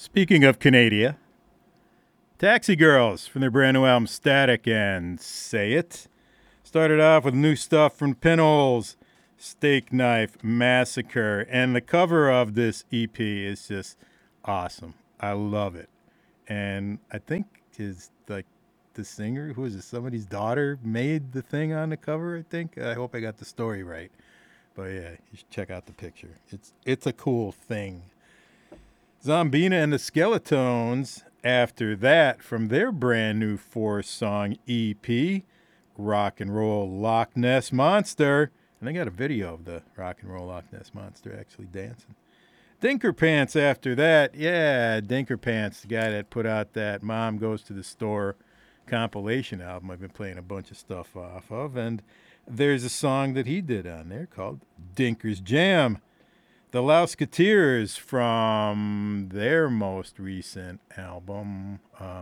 Speaking of Canada, Taxi Girls from their brand new album Static and Say It. Started off with new stuff from Pinholes, Steak Knife Massacre, and the cover of this EP is just awesome. I love it. And I think is like the singer, who is it, somebody's daughter made the thing on the cover, I think. I hope I got the story right. But yeah, you should check out the picture. It's a cool thing. Zombina and the Skeletones, after that, from their brand new 4-song EP, Rock and Roll Loch Ness Monster. And they got a video of the Rock and Roll Loch Ness Monster actually dancing. Dinker Pants after that. Yeah, Dinker Pants, the guy that put out that Mom Goes to the Store compilation album I've been playing a bunch of stuff off of. And there's a song that he did on there called Dinker's Jam. The Lousketeers from their most recent album,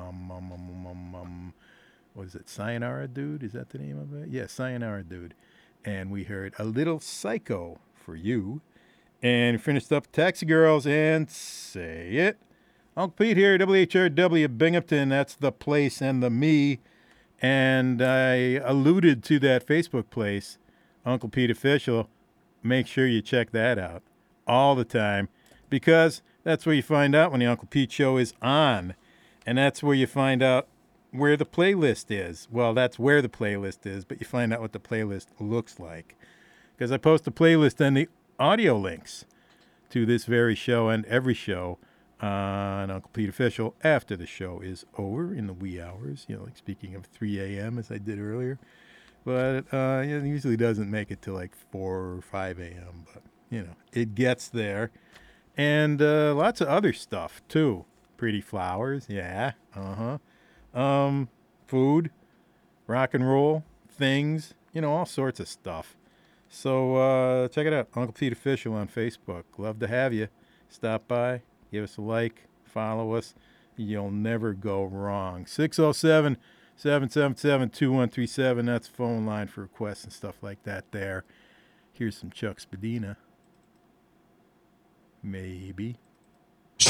what is it, Sayonara Dude? Is that the name of it? Yeah, Sayonara Dude. And we heard A Little Psycho for You. And finished up Taxi Girls and Say It. Uncle Pete here, WHRW Binghamton. That's the place and the me. And I alluded to that Facebook place, Uncle Pete Official. Make sure you check that out all the time, because that's where you find out when the Uncle Pete Show is on. And that's where you find out where the playlist is. Well, that's where the playlist is, but you find out what the playlist looks like. Because I post a playlist and the audio links to this very show and every show on Uncle Pete Official after the show is over in the wee hours, like speaking of 3 a.m. as I did earlier. But it usually doesn't make it to like 4 or 5 a.m., but it gets there. And lots of other stuff, too. Pretty Flowers, yeah, food, rock and roll, things, all sorts of stuff. So check it out, Uncle Pete Official on Facebook. Love to have you. Stop by, give us a like, follow us. You'll never go wrong. 607-777-2137. That's the phone line for requests and stuff like that there. Here's some Chuck Spadina. Maybe.